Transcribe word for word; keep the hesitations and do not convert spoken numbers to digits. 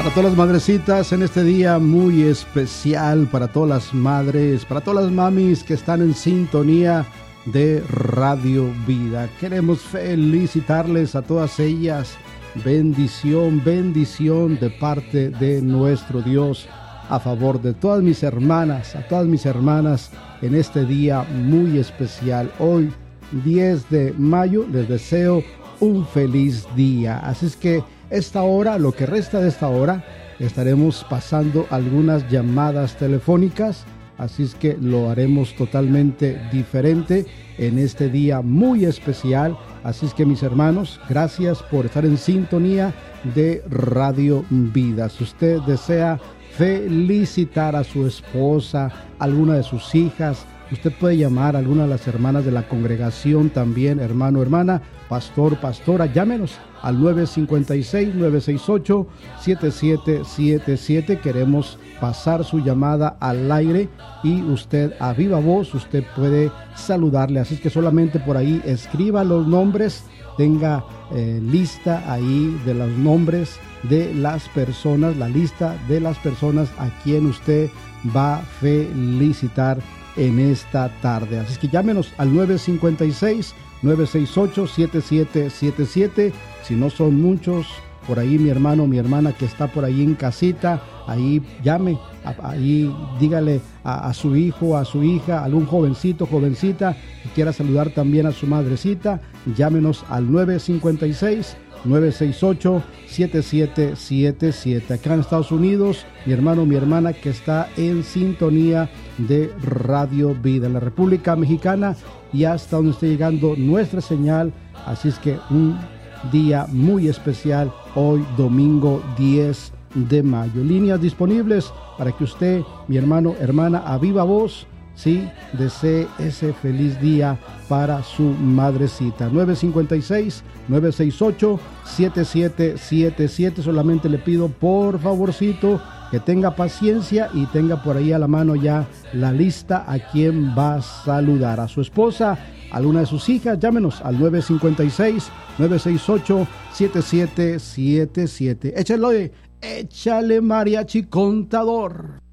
Para todas las madrecitas en este día muy especial, para todas las madres, para todas las mamis que están en sintonía de Radio Vida. Queremos felicitarles a todas ellas. Bendición, bendición de parte de nuestro Dios a favor de todas mis hermanas, a todas mis hermanas en este día muy especial. Hoy, diez de mayo, les deseo un feliz día. Así es que esta hora, lo que resta de esta hora, estaremos pasando algunas llamadas telefónicas. Así es que lo haremos totalmente diferente en este día muy especial. Así es que, mis hermanos, gracias por estar en sintonía de Radio Vida. Si usted desea felicitar a su esposa, alguna de sus hijas, usted puede llamar a alguna de las hermanas de la congregación también, hermano, hermana, pastor, pastora. Llámenos al nueve cinco seis, nueve seis ocho, siete siete siete siete. Queremos pasar su llamada al aire y usted a viva voz, usted puede saludarle. Así que solamente por ahí escriba los nombres, tenga eh, lista ahí de los nombres de las personas, la lista de las personas a quien usted va a felicitar en esta tarde. Así que llámenos al nueve cinco seis, nueve seis ocho, siete siete siete siete. Si no son muchos, por ahí mi hermano, mi hermana que está por ahí en casita, ahí llame, ahí dígale a, a su hijo, a su hija, algún jovencito, jovencita que quiera saludar también a su madrecita. Llámenos al nueve cinco seis, nueve seis ocho, siete siete siete siete. Acá en Estados Unidos, mi hermano, mi hermana que está en sintonía de Radio Vida. En la República Mexicana y hasta donde esté llegando nuestra señal. Así es que un día muy especial hoy, domingo diez de mayo. Líneas disponibles para que usted, mi hermano, hermana, a viva voz, sí, desee ese feliz día para su madrecita. nueve cinco seis, nueve seis ocho, siete siete siete siete. Solamente le pido por favorcito que tenga paciencia y tenga por ahí a la mano ya la lista a quien va a saludar. A su esposa, a alguna de sus hijas, llámenos al nueve cinco seis, nueve seis ocho, siete siete siete siete. Échale, échale mariachi contador.